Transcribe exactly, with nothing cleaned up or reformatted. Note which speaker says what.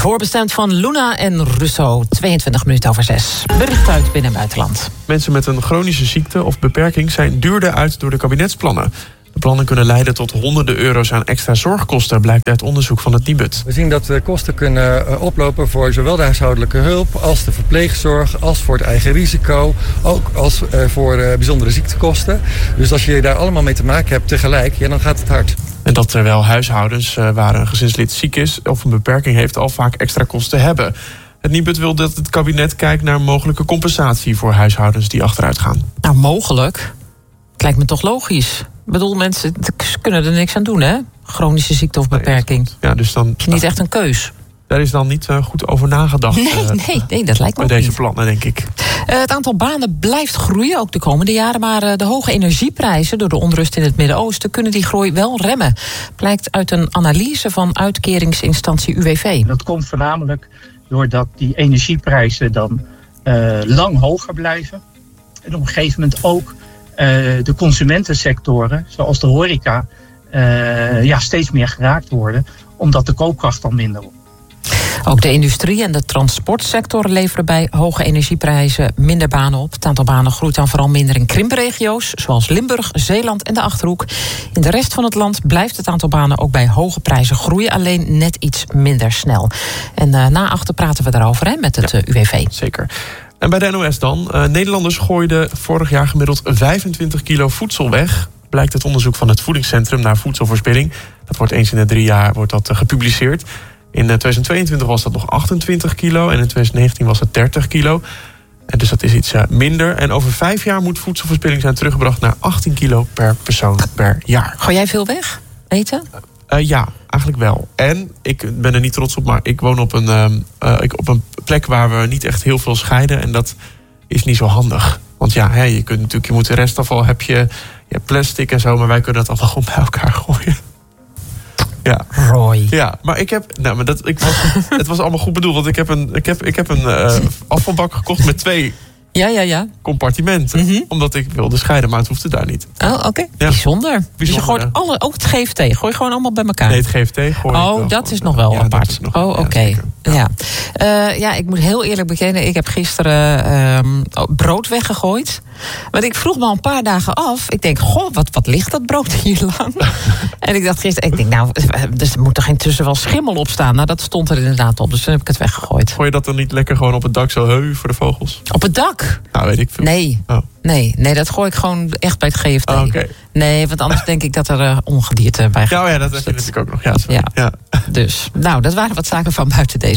Speaker 1: Voorbestemd van Luna en Russo, tweeëntwintig minuten over zes. Bericht uit binnen- en buitenland.
Speaker 2: Mensen met een chronische ziekte of beperking zijn duurder uit door de kabinetsplannen. De plannen kunnen leiden tot honderden euro's aan extra zorgkosten, blijkt uit onderzoek van het Nibud.
Speaker 3: We zien dat de kosten kunnen oplopen voor zowel de huishoudelijke hulp als de verpleegzorg, als voor het eigen risico, ook als voor bijzondere ziektekosten. Dus als je daar allemaal mee te maken hebt tegelijk, ja, dan gaat het hard.
Speaker 2: En dat terwijl huishoudens waar een gezinslid ziek is of een beperking heeft al vaak extra kosten hebben. Het Nibud wil dat het kabinet kijkt naar mogelijke compensatie voor huishoudens die achteruit gaan.
Speaker 1: Nou, mogelijk. Het lijkt me toch logisch. Ik bedoel, mensen kunnen er niks aan doen, hè? Chronische ziekte of beperking.
Speaker 2: Nee, ja, dus dan
Speaker 1: heb je niet echt een keus.
Speaker 2: Daar is dan niet uh, goed over nagedacht.
Speaker 1: Nee, uh, nee, nee, dat lijkt me
Speaker 2: bij
Speaker 1: ook
Speaker 2: deze
Speaker 1: niet.
Speaker 2: plannen, denk ik.
Speaker 1: Uh, het aantal banen blijft groeien, ook de komende jaren. Maar uh, de hoge energieprijzen door de onrust in het Midden-Oosten kunnen die groei wel remmen. Blijkt uit een analyse van uitkeringsinstantie U W V.
Speaker 4: Dat komt voornamelijk doordat die energieprijzen dan uh, lang hoger blijven. En op een gegeven moment ook uh, de consumentensectoren, zoals de horeca, uh, ja, steeds meer geraakt worden, omdat de koopkracht dan minder wordt.
Speaker 1: Ook de industrie en de transportsector leveren bij hoge energieprijzen minder banen op. Het aantal banen groeit dan vooral minder in krimpregio's, zoals Limburg, Zeeland en de Achterhoek. In de rest van het land blijft het aantal banen ook bij hoge prijzen groeien, alleen net iets minder snel. En uh, na achter praten we daarover hè, met het ja, uh, U W V.
Speaker 2: Zeker. En bij de N O S dan. Uh, Nederlanders gooiden vorig jaar gemiddeld vijfentwintig kilo voedsel weg. Blijkt uit onderzoek van het Voedingscentrum naar voedselverspilling. Dat wordt eens in de drie jaar wordt dat, uh, gepubliceerd. In tweeduizend tweeëntwintig was dat nog achtentwintig kilo en in tweeduizend negentien was het dertig kilo. En dus dat is iets uh, minder. En over vijf jaar moet voedselverspilling zijn teruggebracht naar achttien kilo per persoon per jaar.
Speaker 1: Gooi jij veel weg? Eten?
Speaker 2: Uh, uh, ja, eigenlijk wel. En ik ben er niet trots op, maar ik woon op een, uh, uh, ik, op een plek waar we niet echt heel veel scheiden. En dat is niet zo handig. Want ja, hè, je kunt natuurlijk, je moet de restafval, heb je, je hebt plastic en zo, maar wij kunnen dat allemaal gewoon bij elkaar gooien. Ja.
Speaker 1: Roy.
Speaker 2: Ja, maar ik heb. Nou, maar dat, ik was, het was allemaal goed bedoeld. Want ik heb een, ik heb, ik heb een uh, afvalbak gekocht met twee
Speaker 1: ja, ja, ja.
Speaker 2: compartimenten. Mm-hmm. Omdat ik wilde scheiden, maar het hoefde daar niet.
Speaker 1: Oh, oké. Okay. Ja. Bijzonder. Bijzonder. Dus je gooit alle, ook het G F T, gooi je gewoon allemaal bij elkaar?
Speaker 2: Nee, het G F T gooi
Speaker 1: Oh,
Speaker 2: ik wel
Speaker 1: dat
Speaker 2: gewoon,
Speaker 1: is nog wel
Speaker 2: ja,
Speaker 1: apart.
Speaker 2: Nog,
Speaker 1: oh, oké. Okay. Ja, ja. Uh, ja, ik moet heel eerlijk bekennen, ik heb gisteren uh, brood weggegooid. Want ik vroeg me al een paar dagen af. Ik denk, goh, wat, wat ligt dat brood hier lang? En ik dacht gisteren, ik denk, nou, er moet er intussen wel schimmel op staan. Nou, dat stond er inderdaad op, dus toen heb ik het weggegooid.
Speaker 2: Gooi je dat dan niet lekker gewoon op het dak zo heu voor de vogels?
Speaker 1: Op het dak?
Speaker 2: Nou, weet ik veel.
Speaker 1: Nee, oh. nee, nee, dat gooi ik gewoon echt bij het G F T.
Speaker 2: Oh, okay.
Speaker 1: Nee, want anders denk ik dat er uh, ongedierte bij gaat.
Speaker 2: Ja, oh ja, dat heb je natuurlijk ook nog. Ja,
Speaker 1: ja.
Speaker 2: ja.
Speaker 1: Dus, nou, dat waren wat zaken van buiten deze.